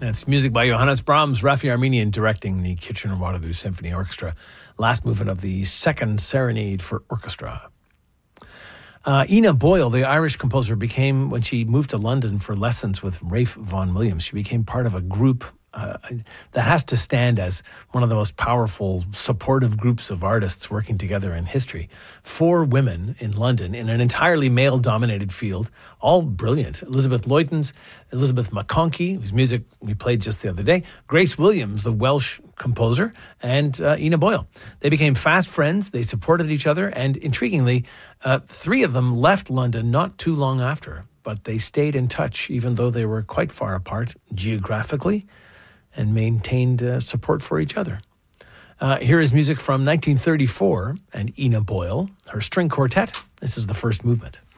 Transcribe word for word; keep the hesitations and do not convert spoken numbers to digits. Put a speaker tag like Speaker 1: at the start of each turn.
Speaker 1: That's music by Johannes Brahms, Rafi Armenian directing the Kitchener-Waterloo Symphony Orchestra. Last movement of the Second Serenade for Orchestra. Uh, Ina Boyle, the Irish composer, became, when she moved to London for lessons with Ralph Vaughan Williams, she became part of a group uh, that has to stand as one of the most powerful, supportive groups of artists working together in history. Four women in London in an entirely male-dominated field, all brilliant. Elizabeth Luytens, Elizabeth McConkey, whose music we played just the other day, Grace Williams, the Welsh composer, and uh, Ina Boyle. They became fast friends, they supported each other, and intriguingly, uh, three of them left London not too long after, but they stayed in touch even though they were quite far apart geographically and maintained uh, support for each other. Uh, here is music from nineteen thirty-four and Ina Boyle, her string quartet. This is the first movement.